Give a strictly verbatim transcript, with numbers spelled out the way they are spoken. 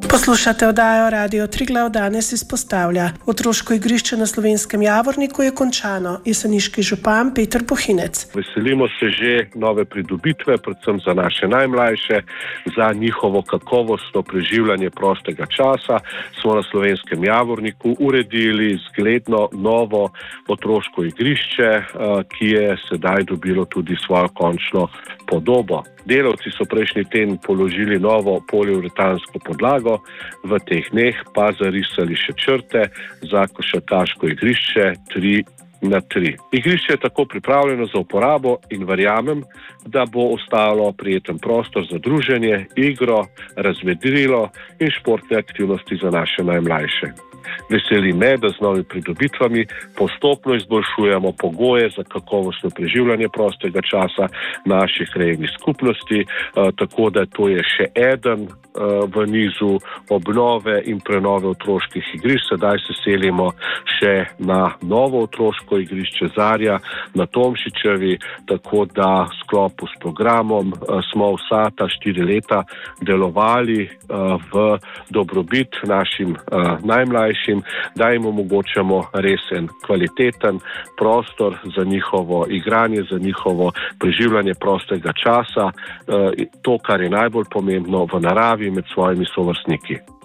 Poslušate oddajo Radio Triglav, danes izpostavlja. Otroško igrišče na Slovenskem Javorniku je končano. Jeseniški župan Peter Bohinec. Veselimo se že nove pridobitve, predvsem za naše najmlajše, za njihovo kakovostno preživljanje prostega časa. Smo na Slovenskem Javorniku uredili zgledno novo otroško igrišče, ki je sedaj dobilo tudi svojo končno podobo. Delavci so prejšnji teden položili novo poliuretansko podlago, v teh dneh pa zarisali še črte za košarkaško igrišče tri na tri. Igrišče je tako pripravljeno za uporabo in verjamem, da bo ostalo prijeten prostor za druženje, igro, razvedrilo in športne aktivnosti za naše najmlajše. Veseli me, da z novimi pridobitvami postopno izboljšujemo pogoje za kakovostno preživljanje prostega časa naših krajevnih skupnosti, tako da to je še eden v nizu obnove in prenove otroških igrišč. Sedaj se selimo še na novo otroško igrišče Zarja na Tomšičevi, tako da v sklopu s programom smo vsa ta štiri leta delovali v dobrobit našim najmlajšim, da jim omogočamo resen, kvaliteten prostor za njihovo igranje, za njihovo preživljanje prostega časa, to, kar je najbolj pomembno, v naravi med svojimi sovrstniki.